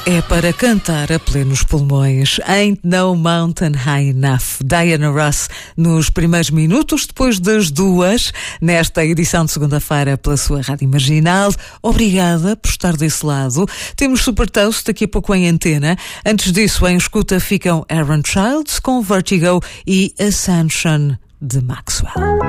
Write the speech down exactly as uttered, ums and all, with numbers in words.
É para cantar a plenos pulmões. Ain't No Mountain High Enough. Diana Ross, nos primeiros minutos, depois das duas, nesta edição de segunda-feira pela sua Rádio Marginal. Obrigada por estar desse lado. Temos Super Toast daqui a pouco em antena. Antes disso, em escuta ficam Aaron Childs com Vertigo e Ascension de Maxwell.